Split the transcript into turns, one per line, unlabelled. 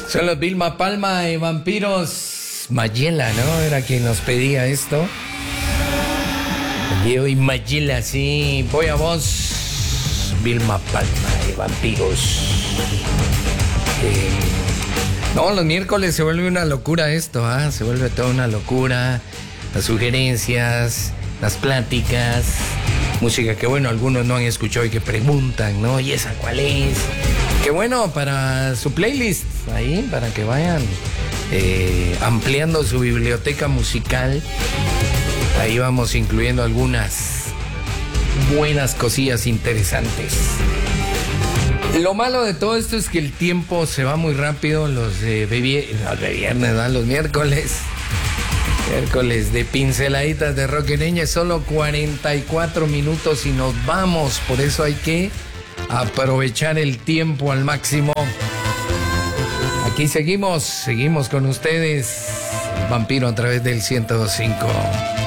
Son los Vilma Palma y Vampiros. Mayela, ¿no? Era quien nos pedía esto. Yo y Mayela, sí. Voy a vos, Vilma Palma y Vampiros. No, los miércoles se vuelve una locura esto, ¿ah? Se vuelve toda una locura. Las sugerencias, las pláticas, música que, bueno, algunos no han escuchado y que preguntan, ¿no? ¿Y esa cuál es? Qué bueno para su playlist, ahí, para que vayan ampliando su biblioteca musical. Ahí vamos incluyendo algunas buenas cosillas interesantes. Lo malo de todo esto es que el tiempo se va muy rápido. Los de viernes, ¿no? Los miércoles de pinceladitas de rock en leña, solo 44 minutos y nos vamos. Por eso hay que aprovechar el tiempo al máximo. Aquí seguimos con ustedes, Vampiro, a través del 102.5.